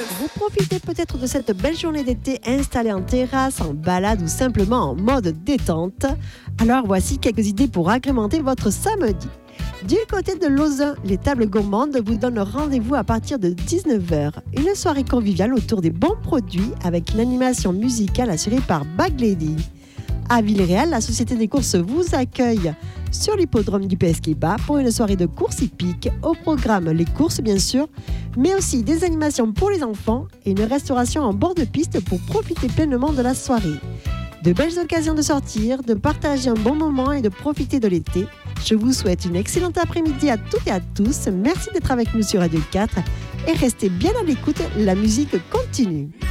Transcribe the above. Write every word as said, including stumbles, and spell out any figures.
Vous profitez peut-être de cette belle journée d'été installée en terrasse, en balade ou simplement en mode détente. Alors voici quelques idées pour agrémenter votre samedi. Du côté de Lauzun, les tables gourmandes vous donnent rendez-vous à partir de dix-neuf heures. Une soirée conviviale autour des bons produits avec une animation musicale assurée par Bag Lady. À Villeréal, la Société des courses vous accueille sur l'hippodrome du P S K Bas pour une soirée de courses hippiques. Au programme, les courses bien sûr, mais aussi des animations pour les enfants et une restauration en bord de piste pour profiter pleinement de la soirée. De belles occasions de sortir, de partager un bon moment et de profiter de l'été. Je vous souhaite une excellente après-midi à toutes et à tous. Merci d'être avec nous sur Radio quatre et restez bien à l'écoute, la musique continue.